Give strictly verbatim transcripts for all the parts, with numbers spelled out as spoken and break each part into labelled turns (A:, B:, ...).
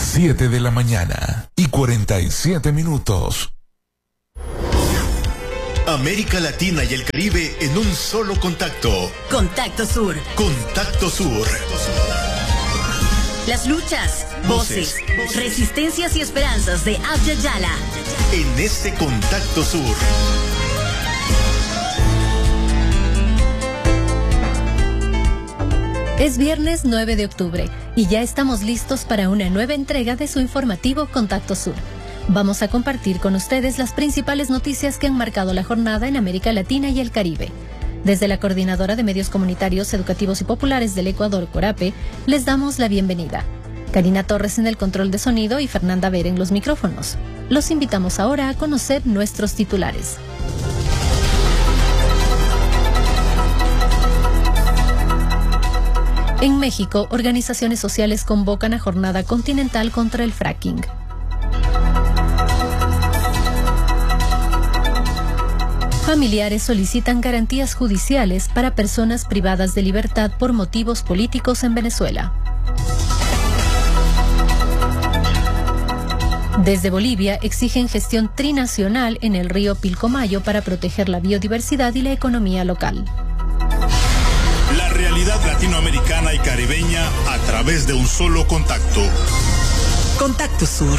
A: siete de la mañana y cuarenta y siete minutos.
B: América Latina y el Caribe en un solo contacto.
C: Contacto Sur.
B: Contacto Sur.
C: Las luchas, voces, voces, resistencias y esperanzas de Abya Yala.
B: En este Contacto Sur.
D: Es viernes nueve de octubre y ya estamos listos para una nueva entrega de su informativo Contacto Sur. Vamos a compartir con ustedes las principales noticias que han marcado la jornada en América Latina y el Caribe. Desde la Coordinadora de Medios Comunitarios, Educativos y Populares del Ecuador, CORAPE, les damos la bienvenida. Karina Torres en el control de sonido y Fernanda Ver en los micrófonos. Los invitamos ahora a conocer nuestros titulares. En México, organizaciones sociales convocan a jornada continental contra el fracking. Familiares solicitan garantías judiciales para personas privadas de libertad por motivos políticos en Venezuela. Desde Bolivia exigen gestión trinacional en el río Pilcomayo para proteger la biodiversidad y la economía local.
B: La realidad latinoamericana y caribeña a través de un solo contacto.
C: Contacto Sur.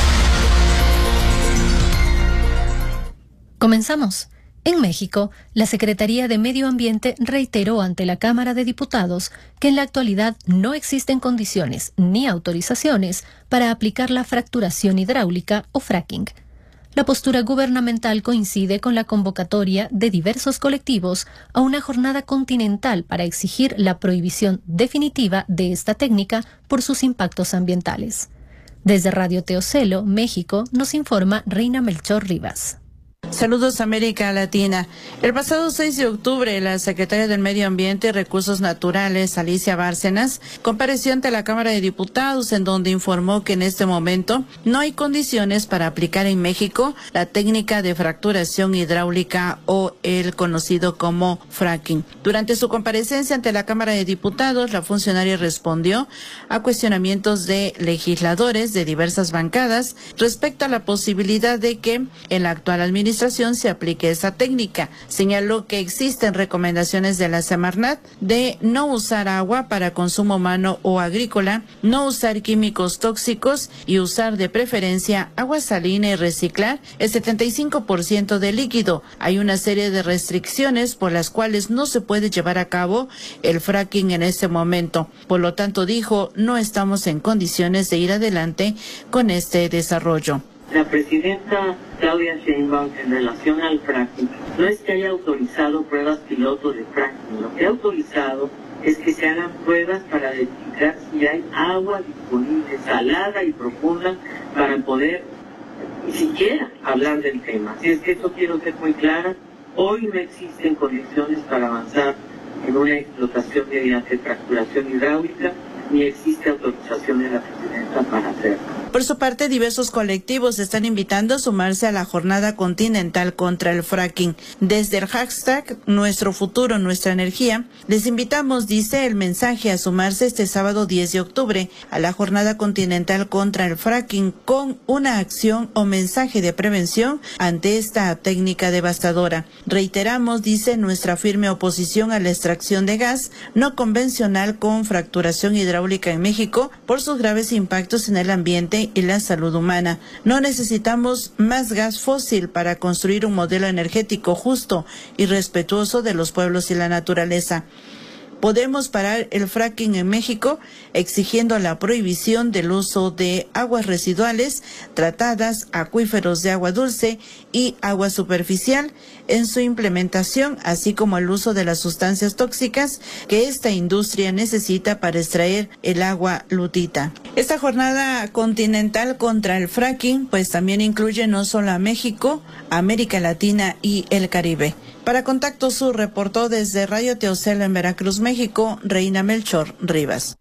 D: Comenzamos. En México, la Secretaría de Medio Ambiente reiteró ante la Cámara de Diputados que en la actualidad no existen condiciones ni autorizaciones para aplicar la fracturación hidráulica o fracking. La postura gubernamental coincide con la convocatoria de diversos colectivos a una jornada continental para exigir la prohibición definitiva de esta técnica por sus impactos ambientales. Desde Radio Teocelo, México, nos informa Reina Melchor Rivas.
E: Saludos América Latina. El pasado seis de octubre, la secretaria del Medio Ambiente y Recursos Naturales, Alicia Bárcenas, compareció ante la Cámara de Diputados en donde informó que en este momento no hay condiciones para aplicar en México la técnica de fracturación hidráulica o el conocido como fracking. Durante su comparecencia ante la Cámara de Diputados, la funcionaria respondió a cuestionamientos de legisladores de diversas bancadas respecto a la posibilidad de que en la actual administración se aplique esa técnica. Señaló que existen recomendaciones de la Semarnat de no usar agua para consumo humano o agrícola, no usar químicos tóxicos y usar de preferencia agua salina y reciclar el setenta y cinco por ciento del líquido. Hay una serie de restricciones por las cuales no se puede llevar a cabo el fracking en este momento. Por lo tanto, dijo, no estamos en condiciones de ir adelante con este desarrollo.
F: La presidenta Claudia Sheinbaum, en relación al fracking, no es que haya autorizado pruebas piloto de fracking, lo que ha autorizado es que se hagan pruebas para verificar si hay agua disponible, salada y profunda, para poder ni siquiera hablar del tema. Si es que eso quiero ser muy clara, hoy no existen condiciones para avanzar en una explotación mediante fracturación hidráulica, ni existe autorización de la presidenta para hacerlo.
E: Por su parte, diversos colectivos están invitando a sumarse a la jornada continental contra el fracking. Desde el hashtag Nuestro Futuro, Nuestra Energía, les invitamos, dice el mensaje, a sumarse este sábado diez de octubre a la jornada continental contra el fracking con una acción o mensaje de prevención ante esta técnica devastadora. Reiteramos, dice, nuestra firme oposición a la extracción de gas no convencional con fracturación hidráulica en México por sus graves impactos en el ambiente y la salud humana. No necesitamos más gas fósil para construir un modelo energético justo y respetuoso de los pueblos y la naturaleza. Podemos parar el fracking en México exigiendo la prohibición del uso de aguas residuales tratadas, acuíferos de agua dulce y agua superficial en su implementación, así como el uso de las sustancias tóxicas que esta industria necesita para extraer el agua lutita. Esta jornada continental contra el fracking pues también incluye no solo a México, América Latina y el Caribe. Para Contacto Sur reportó desde Radio Teocelo en Veracruz, México, Reina Melchor Rivas.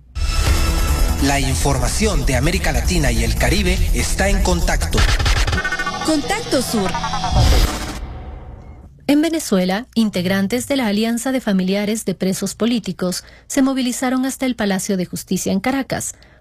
G: La información de América Latina y el Caribe está en Contacto.
C: Contacto Sur.
D: En Venezuela, integrantes de la Alianza de Familiares de Presos Políticos se movilizaron hasta el Palacio de Justicia en Caracas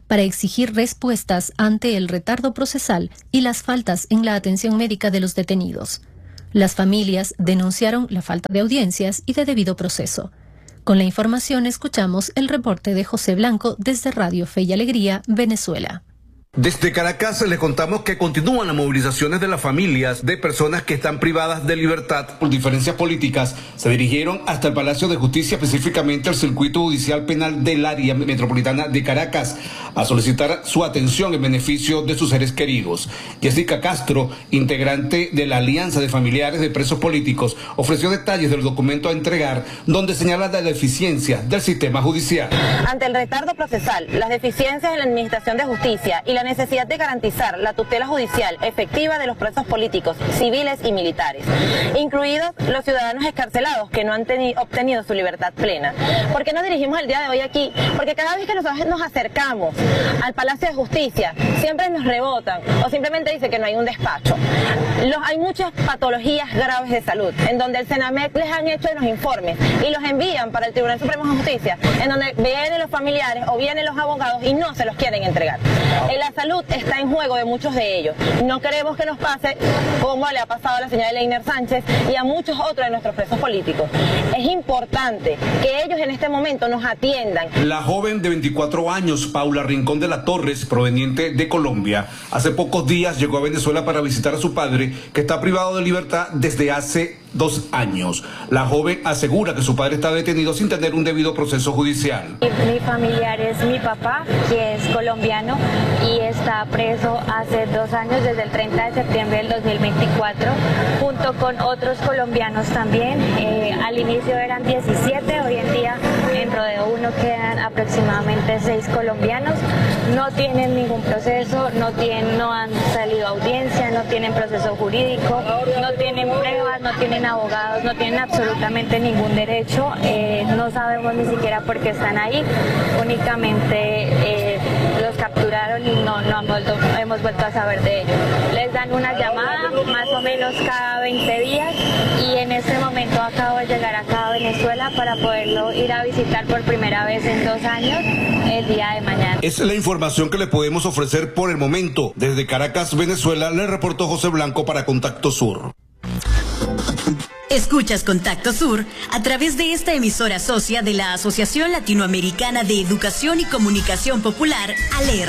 D: para exigir respuestas ante el retardo procesal y las faltas en la atención médica de los detenidos. Las familias denunciaron la falta de audiencias y de debido proceso. Con la información escuchamos el reporte de José Blanco desde Radio Fe y Alegría, Venezuela.
H: Desde Caracas les contamos que continúan las movilizaciones de las familias de personas que están privadas de libertad por diferencias políticas. Se dirigieron hasta el Palacio de Justicia, específicamente al Circuito Judicial Penal del Área Metropolitana de Caracas, a solicitar su atención en beneficio de sus seres queridos. Jessica Castro, integrante de la Alianza de Familiares de Presos Políticos, ofreció detalles del documento a entregar, donde señala la deficiencia del sistema judicial.
I: Ante el retardo procesal, las deficiencias en la administración de justicia y la necesidad de garantizar la tutela judicial efectiva de los presos políticos, civiles y militares, incluidos los ciudadanos excarcelados que no han obtenido su libertad plena. ¿Por qué nos dirigimos el día de hoy aquí? Porque cada vez que nosotros nos acercamos al Palacio de Justicia, siempre nos rebotan o simplemente dicen que no hay un despacho. Los, hay muchas patologías graves de salud, en donde el Senamec les han hecho los informes y los envían para el Tribunal Supremo de Justicia, en donde vienen los familiares o vienen los abogados y no se los quieren entregar. En la salud está en juego de muchos de ellos. No queremos que nos pase como le ha pasado a la señora Leiner Sánchez y a muchos otros de nuestros presos políticos. Es importante que ellos en este momento nos atiendan.
H: La joven de veinticuatro años, Paula Rincón de la Torres, proveniente de Colombia, hace pocos días llegó a Venezuela para visitar a su padre, que está privado de libertad desde hace dos años. La joven asegura que su padre está detenido sin tener un debido proceso judicial.
J: Mi familiar es mi papá, que es colombiano y está preso hace dos años, desde el treinta de septiembre del dos mil veinticuatro, junto con otros colombianos también. Eh, al inicio eran diecisiete, hoy en día en Rodeo uno quedan aproximadamente seis colombianos. No tienen ningún proceso, no, tienen, no han salido a audiencia, no tienen proceso jurídico, no tienen pruebas, no tienen abogados, no tienen absolutamente ningún derecho. Eh, no sabemos ni siquiera por qué están ahí, únicamente eh, los capturaron y no, no hemos, hemos vuelto a saber de ellos. Les dan una llamada más o menos cada veinte días y en este momento acabo de llegar acá a Venezuela para poderlo ir a visitar por primera vez en dos años el día de mañana.
H: Es la información que le podemos ofrecer por el momento. Desde Caracas, Venezuela, le reportó José Blanco para Contacto Sur.
C: Escuchas Contacto Sur a través de esta emisora socia de la Asociación Latinoamericana de Educación y Comunicación Popular, ALER.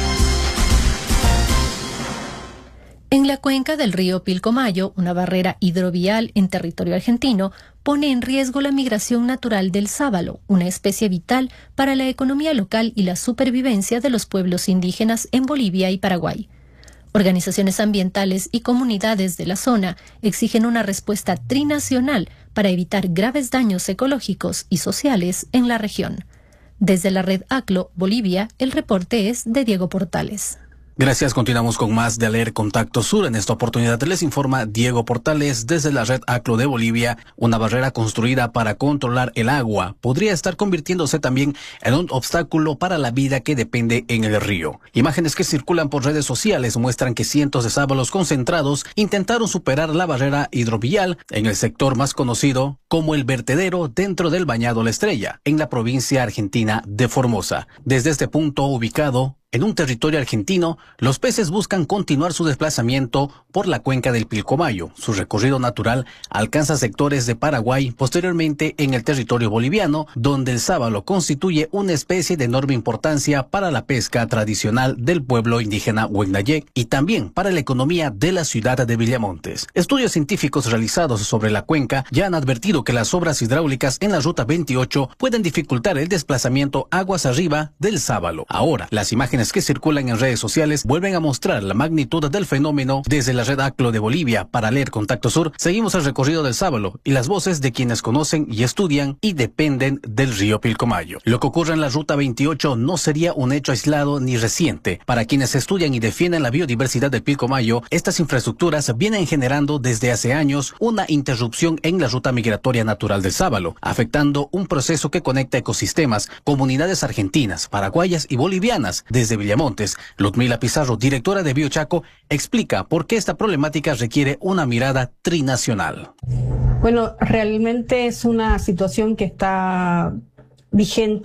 D: En la cuenca del río Pilcomayo, una barrera hidrovial en territorio argentino pone en riesgo la migración natural del sábalo, una especie vital para la economía local y la supervivencia de los pueblos indígenas en Bolivia y Paraguay. Organizaciones ambientales y comunidades de la zona exigen una respuesta trinacional para evitar graves daños ecológicos y sociales en la región. Desde la red ACLO, Bolivia, el reporte es de Diego Portales.
K: Gracias, continuamos con más de ALER Contacto Sur. En esta oportunidad les informa Diego Portales desde la red ACLO de Bolivia. Una barrera construida para controlar el agua podría estar convirtiéndose también en un obstáculo para la vida que depende en el río. Imágenes que circulan por redes sociales muestran que cientos de sábalos concentrados intentaron superar la barrera hidrovial en el sector más conocido como el vertedero dentro del Bañado La Estrella, en la provincia argentina de Formosa. Desde este punto ubicado en un territorio argentino, los peces buscan continuar su desplazamiento por la cuenca del Pilcomayo. Su recorrido natural alcanza sectores de Paraguay, posteriormente en el territorio boliviano, donde el sábalo constituye una especie de enorme importancia para la pesca tradicional del pueblo indígena Huegnayek y también para la economía de la ciudad de Villamontes. Estudios científicos realizados sobre la cuenca ya han advertido que las obras hidráulicas en la ruta veintiocho pueden dificultar el desplazamiento aguas arriba del sábalo. Ahora, las imágenes que circulan en redes sociales vuelven a mostrar la magnitud del fenómeno. Desde la red ACLO de Bolivia para ALER Contacto Sur seguimos el recorrido del sábalo y las voces de quienes conocen y estudian y dependen del río Pilcomayo. Lo que ocurre en la ruta veintiocho no sería un hecho aislado ni reciente. Para quienes estudian y defienden la biodiversidad del Pilcomayo, estas infraestructuras vienen generando desde hace años una interrupción en la ruta migratoria natural del sábalo, afectando un proceso que conecta ecosistemas, comunidades argentinas, paraguayas y bolivianas. Desde Villamontes, Ludmila Pizarro, directora de Biochaco, explica por qué esta problemática requiere una mirada trinacional.
L: Bueno, realmente es una situación que está vigente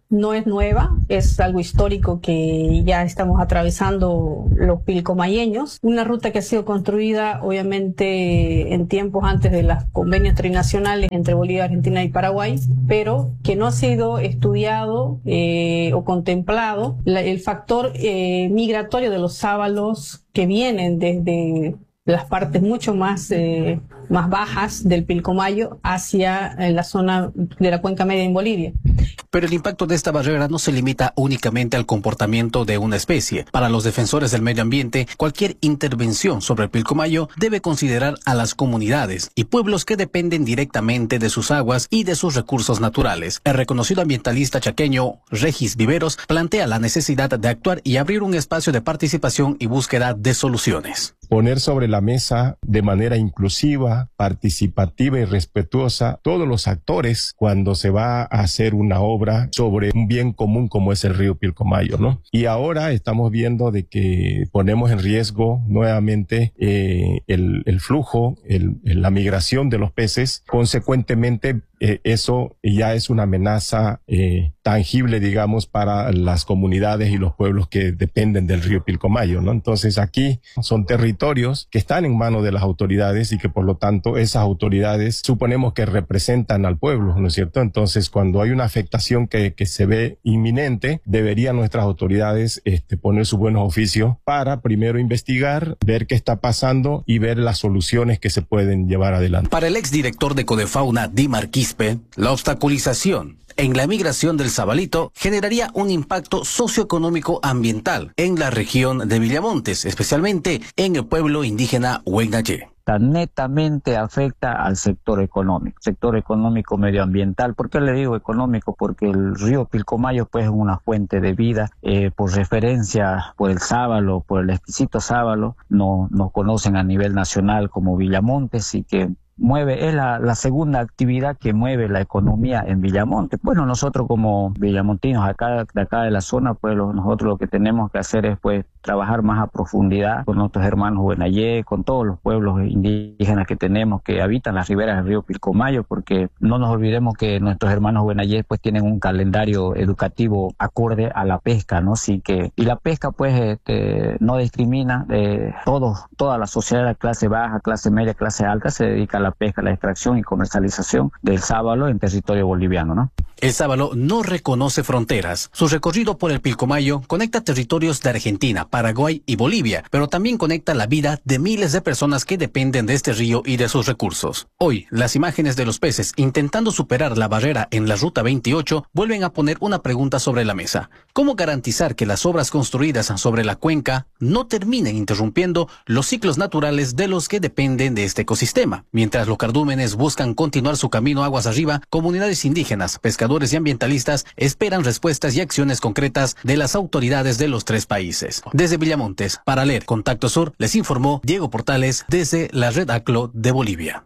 L: no es nueva, es algo histórico que ya estamos atravesando los pilcomayeños. Una ruta que ha sido construida obviamente en tiempos antes de los convenios trinacionales entre Bolivia, Argentina y Paraguay, pero que no ha sido estudiado eh, o contemplado la, el factor eh, migratorio de los sábalos que vienen desde las partes mucho más, eh, más bajas del Pilcomayo hacia eh, la zona de la cuenca media en Bolivia.
K: Pero el impacto de esta barrera no se limita únicamente al comportamiento de una especie. Para los defensores del medio ambiente, cualquier intervención sobre el Pilcomayo debe considerar a las comunidades y pueblos que dependen directamente de sus aguas y de sus recursos naturales. El reconocido ambientalista chaqueño Regis Viveros plantea la necesidad de actuar y abrir un espacio de participación y búsqueda de soluciones.
M: Poner sobre la mesa de manera inclusiva, participativa y respetuosa todos los actores cuando se va a hacer una obra sobre un bien común como es el río Pilcomayo, ¿no? Y ahora estamos viendo de que ponemos en riesgo nuevamente eh, el, el flujo, el, la migración de los peces. Consecuentemente, eh, eso ya es una amenaza eh, tangible, digamos, para las comunidades y los pueblos que dependen del río Pilcomayo, ¿no? Entonces aquí son territorios que están en manos de las autoridades y que por lo tanto esas autoridades suponemos que representan al pueblo, ¿no es cierto? Entonces cuando hay una afectación que, que se ve inminente, deberían nuestras autoridades este, poner sus buenos oficios para primero investigar, ver qué está pasando y ver las soluciones que se pueden llevar adelante.
K: Para el exdirector de Codefauna, Dimar Quispe, la obstaculización en la migración del sabalito generaría un impacto socioeconómico ambiental en la región de Villamontes, especialmente en el pueblo indígena Hueynayé.
N: Netamente afecta al sector económico, sector económico medioambiental. ¿Por qué le digo económico? Porque el río Pilcomayo pues es una fuente de vida, eh, por referencia por el sábalo, por el exquisito sábalo, no, nos conocen a nivel nacional como Villamontes y que mueve, es la, la segunda actividad que mueve la economía en Villamontes. Bueno, nosotros como villamontinos acá, de acá de la zona, pues lo, nosotros lo que tenemos que hacer es pues trabajar más a profundidad con nuestros hermanos Hueynayé, con todos los pueblos indígenas que tenemos que habitan las riberas del río Pilcomayo, porque no nos olvidemos que nuestros hermanos Hueynayé pues tienen un calendario educativo acorde a la pesca, ¿no? Así que, y la pesca pues este, no discrimina, eh, todos, toda la sociedad, la clase baja, clase media, clase alta, se dedica a la pesca, la extracción y comercialización del sábalo en territorio boliviano, ¿no?
K: El sábalo no reconoce fronteras. Su recorrido por el Pilcomayo conecta territorios de Argentina, Paraguay y Bolivia, pero también conecta la vida de miles de personas que dependen de este río y de sus recursos. Hoy, las imágenes de los peces intentando superar la barrera en la Ruta veintiocho vuelven a poner una pregunta sobre la mesa. ¿Cómo garantizar que las obras construidas sobre la cuenca no terminen interrumpiendo los ciclos naturales de los que dependen de este ecosistema? Mientras los cardúmenes buscan continuar su camino aguas arriba, comunidades indígenas, pescadores y ambientalistas esperan respuestas y acciones concretas de las autoridades de los tres países. Desde Villamontes, para leer Contacto Sur, les informó Diego Portales desde la Red ACLO de Bolivia.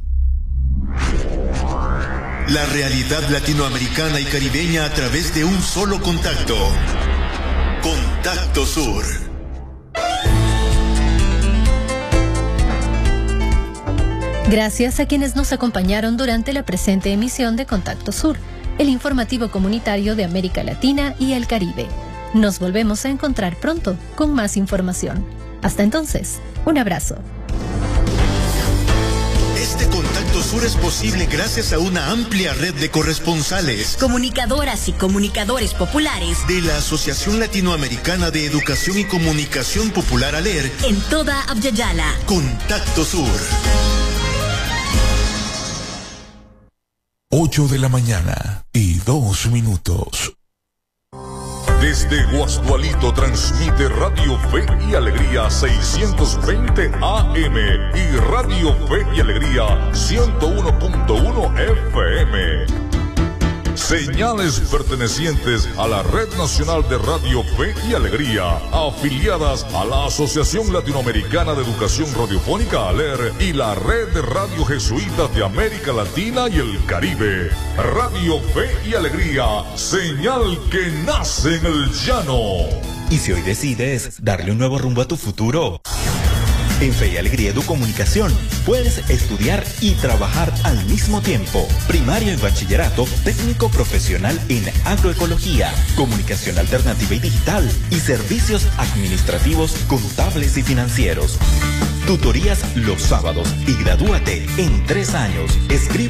B: La realidad latinoamericana y caribeña a través de un solo contacto. Contacto Sur.
D: Gracias a quienes nos acompañaron durante la presente emisión de Contacto Sur, el informativo comunitario de América Latina y el Caribe. Nos volvemos a encontrar pronto con más información. Hasta entonces, un abrazo.
B: Este Contacto Sur es posible gracias a una amplia red de corresponsales,
C: comunicadoras y comunicadores populares
B: de la Asociación Latinoamericana de Educación y Comunicación Popular ALER
C: en toda Abya-Yala.
B: Contacto Sur.
A: ocho de la mañana y dos minutos.
O: Desde Guasdualito transmite Radio Fe y Alegría seiscientos veinte A M y Radio Fe y Alegría ciento uno punto uno F M. Señales pertenecientes a la Red Nacional de Radio Fe y Alegría, afiliadas a la Asociación Latinoamericana de Educación Radiofónica ALER y la Red de Radio Jesuitas de América Latina y el Caribe. Radio Fe y Alegría, señal que nace en el llano.
P: Y si hoy decides darle un nuevo rumbo a tu futuro, En Fe y Alegría Educomunicación puedes estudiar y trabajar al mismo tiempo. Primario y bachillerato, técnico profesional en agroecología, comunicación alternativa y digital y servicios administrativos, contables y financieros. Tutorías los sábados y gradúate en tres años. Escribe